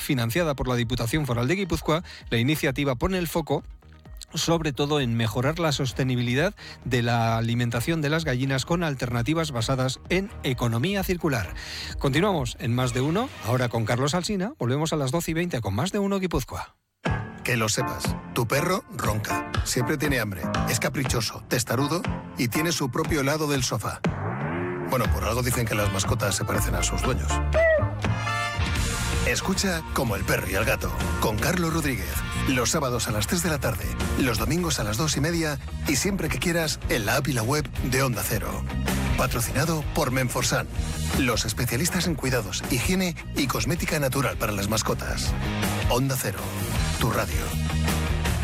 financiada por la Diputación Foral de Guipúzcoa, la iniciativa pone el foco sobre todo en mejorar la sostenibilidad de la alimentación de las gallinas con alternativas basadas en economía circular. Continuamos en Más de Uno, ahora con Carlos Alsina. Volvemos a las 12:20 con Más de Uno Guipúzcoa. Que lo sepas, tu perro ronca, siempre tiene hambre, es caprichoso, testarudo y tiene su propio lado del sofá. Bueno, por algo dicen que las mascotas se parecen a sus dueños. Escucha Como el perro y el gato, con Carlos Rodríguez. Los sábados a las 3 de la tarde, los domingos a las 2:30 y siempre que quieras en la app y la web de Onda Cero. Patrocinado por Menforsan, los especialistas en cuidados, higiene y cosmética natural para las mascotas. Onda Cero, tu radio.